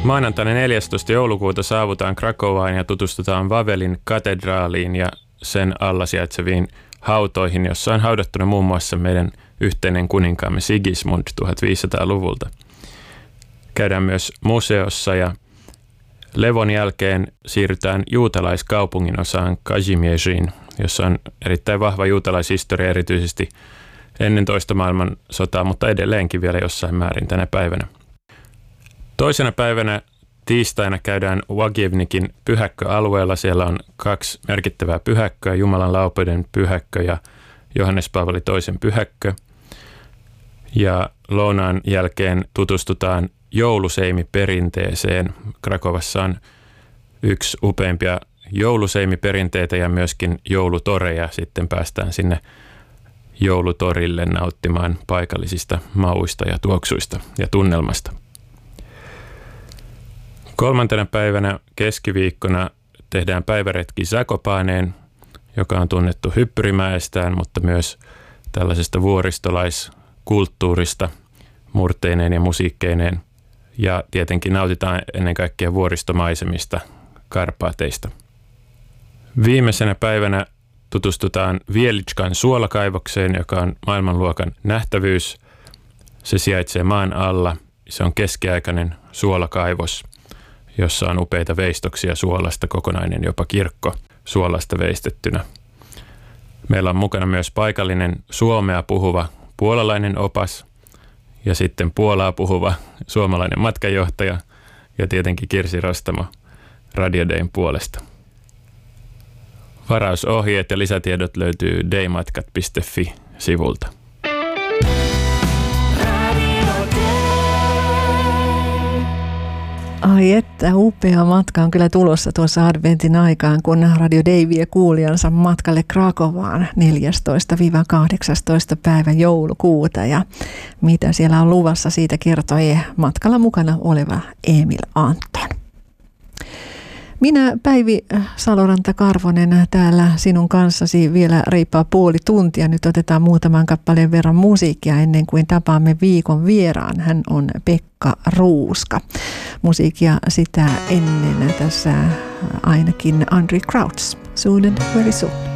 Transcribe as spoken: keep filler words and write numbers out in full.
Maanantaina neljästoista joulukuuta saavutaan Krakowaan ja tutustutaan Wawelin katedraaliin ja sen alla sijaitseviin hautoihin, jossa on haudattuna muun muassa meidän yhteinen kuninkaamme Sigismund viisitoistasataluvulta. Käydään myös museossa ja levon jälkeen siirrytään juutalaiskaupungin osaan Kazimierzyyn, jossa on erittäin vahva juutalaishistoria erityisesti ennen toista maailmansotaa, mutta edelleenkin vielä jossain määrin tänä päivänä. Toisena päivänä tiistaina käydään Łagiewnikin pyhäkköalueella. Siellä on kaksi merkittävää pyhäkköä, Jumalan laupeuden pyhäkkö ja Johannes Paavali toisen pyhäkkö. Ja lounaan jälkeen tutustutaan jouluseimiperinteeseen. Krakowassa on yksi upeimpia jouluseimiperinteitä ja myöskin joulutoreja. Sitten päästään sinne joulutorille nauttimaan paikallisista mauista ja tuoksuista ja tunnelmasta. Kolmantena päivänä keskiviikkona tehdään päiväretki Zakopaneen, joka on tunnettu hyppyrimäestään, mutta myös tällaisesta vuoristolaiskulttuurista murteineen ja musiikkeineen. Ja tietenkin nautitaan ennen kaikkea vuoristomaisemista, Karpaateista. Viimeisenä päivänä tutustutaan Wieliczkan suolakaivokseen, joka on maailmanluokan nähtävyys. Se sijaitsee maan alla. Se on keskiaikainen suolakaivos, jossa on upeita veistoksia suolasta, kokonainen jopa kirkko suolasta veistettynä. Meillä on mukana myös paikallinen suomea puhuva puolalainen opas ja sitten puolaa puhuva suomalainen matkanjohtaja ja tietenkin Kirsi Rostamo Radio Dayn puolesta. Varausohjeet ja lisätiedot löytyy daymatkat piste fi-sivulta. Ai että, upea matka on kyllä tulossa tuossa adventin aikaan, kun Radio Day vie kuulijansa matkalle Krakowaan neljästoista kahdeksastoista päivä joulukuuta. Ja mitä siellä on luvassa, siitä kertoi matkalla mukana oleva Emil Anton. Minä Päivi Saloranta-Karvonen täällä sinun kanssasi vielä reippaa puoli tuntia. Nyt otetaan muutaman kappaleen verran musiikkia ennen kuin tapaamme viikon vieraan. Hän on Pekka Ruuska. Musiikkia sitä ennen tässä ainakin Andrew Crouch. Soon and very soon.